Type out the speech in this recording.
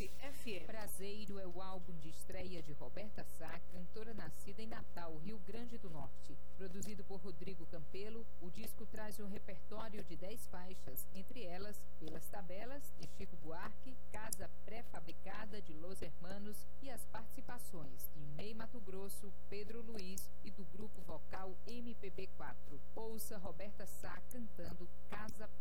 Mirante FM. Prazeiro é o álbum de estreia de Roberta Sá, cantora nascida em Natal, Rio Grande do Norte. Produzido por Rodrigo Campelo, o disco traz um repertório de 10 faixas, entre elas Pelas Tabelas, de Chico Buarque, Casa Pré-Fabricada, de Los Hermanos, e as participações de Ney Matogrosso, Pedro Luiz e do grupo vocal MPB4. Ouça Roberta Sá cantando Casa